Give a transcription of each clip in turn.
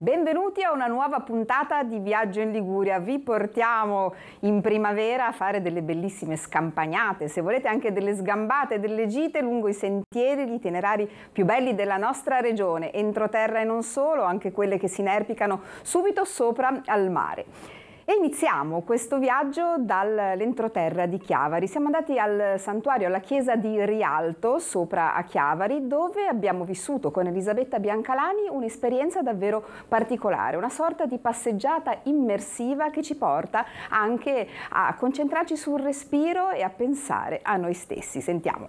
Benvenuti a una nuova puntata di Viaggio in Liguria. Vi portiamo in primavera a fare delle bellissime scampagnate, se volete anche delle sgambate, delle gite lungo i sentieri, gli itinerari più belli della nostra regione, entroterra e non solo, anche quelle che si inerpicano subito sopra al mare. E iniziamo questo viaggio dall'entroterra di Chiavari. Siamo andati al santuario, alla chiesa di Rialto, sopra a Chiavari, dove abbiamo vissuto con Elisabetta Biancalani un'esperienza davvero particolare, una sorta di passeggiata immersiva che ci porta anche a concentrarci sul respiro e a pensare a noi stessi. Sentiamo.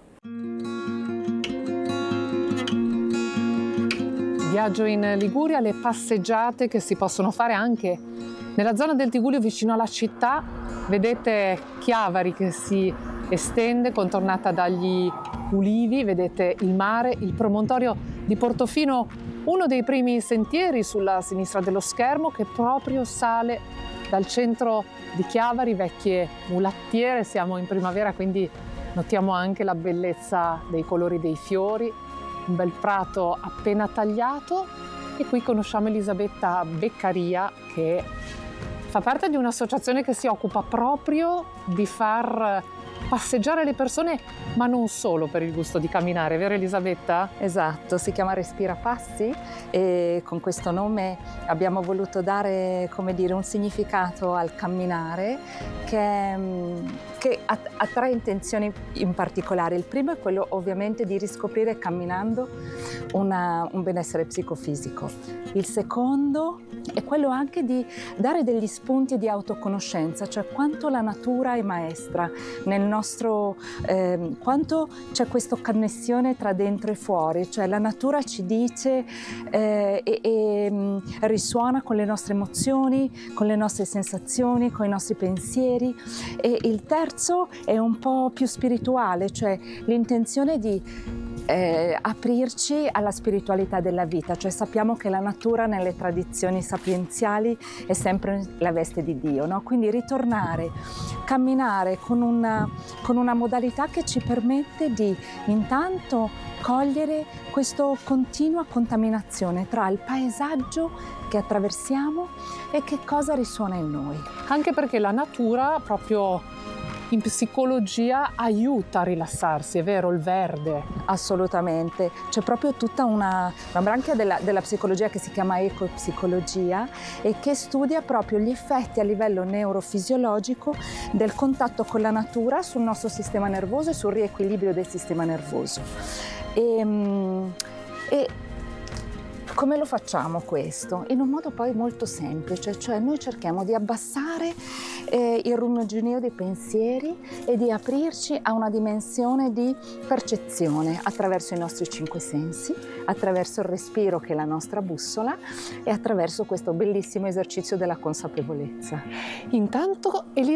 Viaggio in Liguria, le passeggiate che si possono fare anche nella zona del Tigullio vicino alla città. Vedete Chiavari che si estende contornata dagli ulivi, vedete il mare, il promontorio di Portofino, uno dei primi sentieri sulla sinistra dello schermo che proprio sale dal centro di Chiavari, vecchie mulattiere. Siamo in primavera, quindi notiamo anche la bellezza dei colori dei fiori, un bel prato appena tagliato, e qui conosciamo Elisabetta Beccaria, che fa parte di un'associazione che si occupa proprio di far passeggiare le persone, ma non solo per il gusto di camminare, vero Elisabetta? Esatto, si chiama Respira Passi e con questo nome abbiamo voluto dare, come dire, un significato al camminare che ha tre intenzioni in particolare. Il primo è quello ovviamente di riscoprire camminando un benessere psicofisico. Il secondo è quello anche di dare degli spunti di autoconoscenza, cioè quanto la natura è maestra nel nostro, quanto c'è questa connessione tra dentro e fuori, cioè la natura ci dice e risuona con le nostre emozioni, con le nostre sensazioni, con i nostri pensieri. E il terzo è un po' più spirituale, cioè l'intenzione di aprirci alla spiritualità della vita, cioè sappiamo che la natura nelle tradizioni sapienziali è sempre la veste di Dio, no? Quindi ritornare, camminare con una modalità che ci permette di intanto cogliere questa continua contaminazione tra il paesaggio che attraversiamo e che cosa risuona in noi. Anche perché la natura proprio in psicologia aiuta a rilassarsi, è vero, il verde? Assolutamente, c'è proprio tutta una branca della psicologia che si chiama ecopsicologia e che studia proprio gli effetti a livello neurofisiologico del contatto con la natura sul nostro sistema nervoso e sul riequilibrio del sistema nervoso. E come lo facciamo questo? In un modo poi molto semplice, cioè noi cerchiamo di abbassare il rumorginio dei pensieri e di aprirci a una dimensione di percezione attraverso i nostri cinque sensi, attraverso il respiro che è la nostra bussola e attraverso questo bellissimo esercizio della consapevolezza. Intanto